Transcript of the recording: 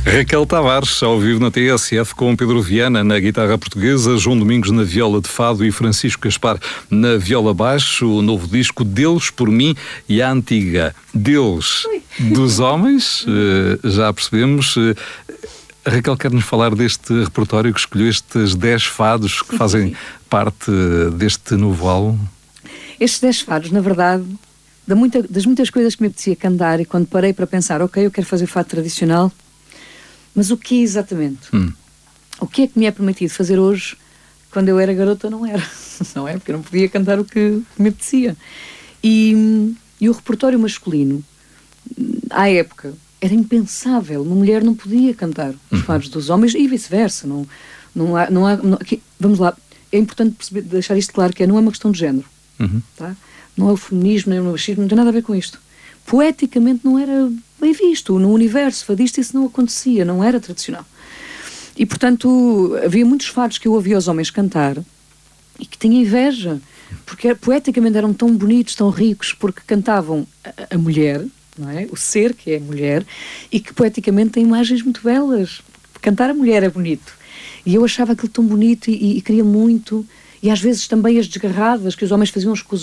Raquel Tavares, ao vivo na TSF, com Pedro Viana na guitarra portuguesa, João Domingos na viola de fado e Francisco Gaspar na viola baixo. O novo disco Deus por mim e a antiga Deus dos homens, já percebemos. A Raquel quer-nos falar deste repertório que escolheu, estes 10 fados que fazem parte deste novo álbum. Estes 10 fados, na verdade, das muitas coisas que me apetecia cantar, e quando parei para pensar, ok, eu quero fazer fado tradicional, mas o que exatamente? O que é que me é permitido fazer hoje, quando eu era garota não era, não é? Porque eu não podia cantar o que me apetecia. E o repertório masculino, à época, era impensável. Uma mulher não podia cantar os fados dos homens e vice-versa. Vamos lá, é importante deixar isto claro, que não é uma questão de género. Tá? Não é o feminismo, nem o machismo, não tem nada a ver com isto. Poeticamente não era bem visto. No universo fadista isso não acontecia, não era tradicional. E, portanto, havia muitos fados que eu ouvia os homens cantar e que tinha inveja, porque poeticamente eram tão bonitos, tão ricos, porque cantavam a mulher, não é? O ser que é a mulher, e que poeticamente tem imagens muito belas. Cantar a mulher é bonito. E eu achava aquilo tão bonito e queria muito. E às vezes também as desgarradas que os homens faziam uns com os